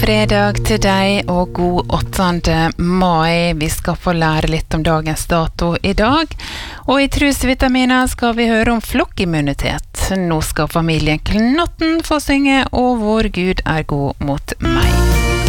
Fredag til deg og god 8. mai. Vi skal få lære litt om dagens dato I dag. Og I Trusvitaminer skal vi høre om flokkimmunitet. Nå skal familien Knotten få synge «Og vår Gud er god mot meg».